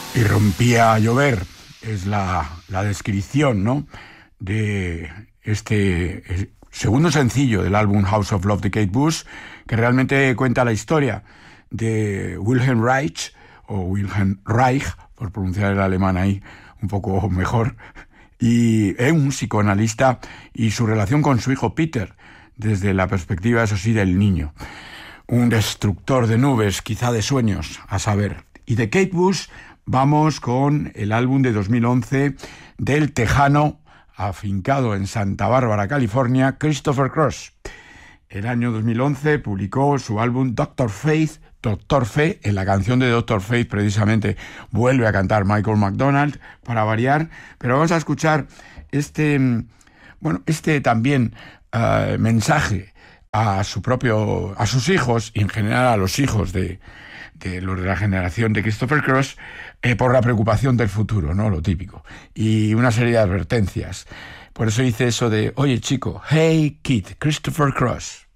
Y rompía a llover, es la descripción, ¿no?, de este segundo sencillo del álbum House of Love de Kate Bush, que realmente cuenta la historia de Wilhelm Reich, o Wilhelm Reich, por pronunciar el alemán ahí un poco mejor, y es un psicoanalista y su relación con su hijo Peter, desde la perspectiva, eso sí, del niño. Un destructor de nubes, quizá de sueños, a saber. Y de Kate Bush vamos con el álbum de 2011 del tejano afincado en Santa Bárbara, California, Christopher Cross. El año 2011 publicó su álbum Doctor Faith, Doctor Fe. En la canción de Doctor Faith precisamente vuelve a cantar Michael McDonald, para variar, pero vamos a escuchar este también mensaje a sus hijos, y en general a los hijos de los de la generación de Christopher Cross, por la preocupación del futuro, ¿no?, lo típico, y una serie de advertencias. Por eso dice eso de: oye chico, hey kid, Christopher Cross.